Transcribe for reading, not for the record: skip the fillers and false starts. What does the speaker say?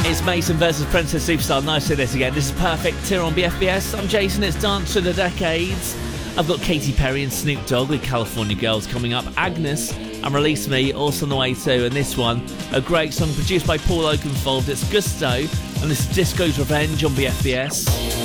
It's Mason versus Princess Superstar. Nice to see this again. This is Perfect here on BFBS. I'm Jason. It's Dance Through the Decades. I've got Katy Perry and Snoop Dogg with California Girls coming up. Agnes and Release Me also on the way too. And this one, a great song produced by Paul Oakenfold. It's Gusto, and this is Disco's Revenge on BFBS.